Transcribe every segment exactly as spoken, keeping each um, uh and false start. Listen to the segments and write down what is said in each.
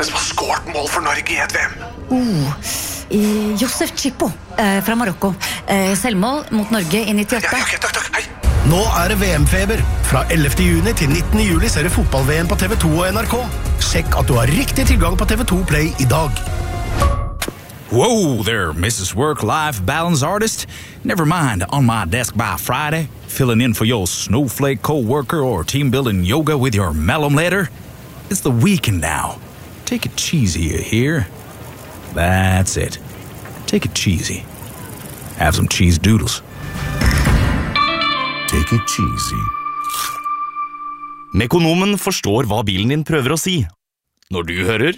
Hvem som har skåret mål for Norge i et V M? Oh, eh, Josef Chippo eh, fra Marokko. Eh, selvmål mot Norge i nittiåtte. Ja, ok, takk, takk, hei. Nå er det V M-feber. Fra ellevte juni til nittende juli ser du fotball-V M på T V to og N R K. Sjekk at du har riktig tilgang på T V to Play i dag. Whoa there, Missus Work-Life Balance Artist. Never mind, on my desk by Friday, filling in for your snowflake co-worker or team-building yoga with your malum letter. It's the weekend now. Take it cheesy, you hear? That's it. Take it cheesy. Have some cheese doodles. Take it cheesy. Mekonomen forstår hva bilen din prøver å si. Når du hører...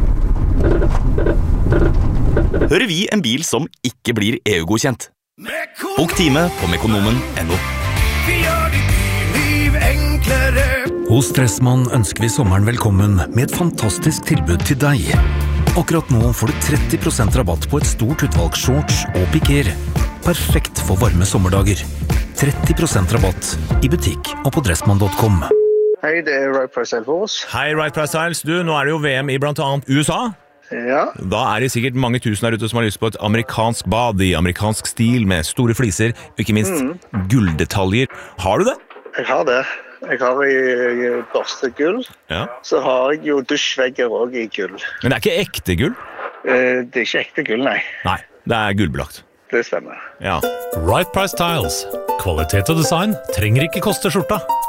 hører vi en bil som ikke blir E U-godkjent. Bok time på mekonomen punktum no. Vi gjør ditt liv enklere. Hos Dressmann ønsker vi sommeren velkommen med et fantastisk tilbud til deg. Akkurat nå får du tretti prosent rabatt på et stort utvalg shorts og piker. Perfekt for varme sommerdager. tretti prosent rabatt i butikk og på dressmann punktum com. Hei, det er Right Price Styles. Hei, Right Price Styles. Du, nå er det jo V M i blant annet U S A. Ja. Da er det sikkert mange tusen der ute som har lyst på et amerikansk bad i amerikansk stil med store fliser, og ikke minst mm. gulldetaljer. Har du det? Jeg har det. Jeg har i, i børste gull. Ja. Så har jeg jo dusjvegger også i gull. Men det er ikke ekte gull? Eh, det er ikke ekte gull, nei. Nei, det er gullbelagt. Det stemmer. Ja. Right Price Styles. Kvalitet og design trenger ikke koste skjorta.